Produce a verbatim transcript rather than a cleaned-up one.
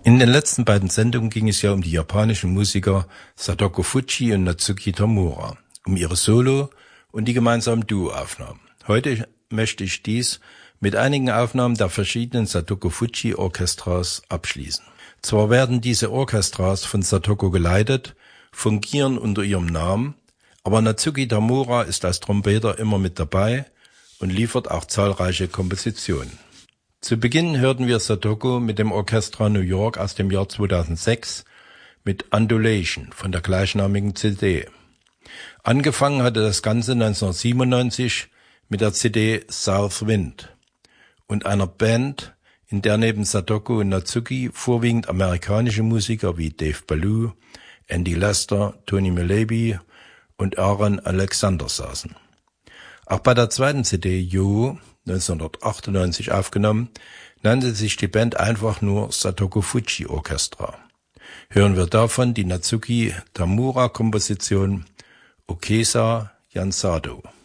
In den letzten beiden Sendungen ging es ja um die japanischen Musiker Satoko Fujii und Natsuki Tamura, um ihre Solo- und die gemeinsamen Duo-Aufnahmen. Heute möchte ich dies mit einigen Aufnahmen der verschiedenen Satoko Fujii Orchestras abschließen. Zwar werden diese Orchestras von Satoko geleitet, fungieren unter ihrem Namen, aber Natsuki Tamura ist als Trompeter immer mit dabei und liefert auch zahlreiche Kompositionen. Zu Beginn hörten wir Satoko mit dem Orchestra New York aus dem Jahr zweitausendsechs mit Undulation von der gleichnamigen C D. Angefangen hatte das Ganze neunzehnhundertsiebenundneunzig mit der C D South Wind und einer Band, in der neben Satoko und Natsuki vorwiegend amerikanische Musiker wie Dave Ballou, Andy Lester, Tony Malaby und Aaron Alexander saßen. Auch bei der zweiten C D Yo, neunzehnhundertachtundneunzig aufgenommen, nannte sich die Band einfach nur Satoko Fujii Orchestra. Hören wir davon die Natsuki Tamura Komposition Okesa Yansado.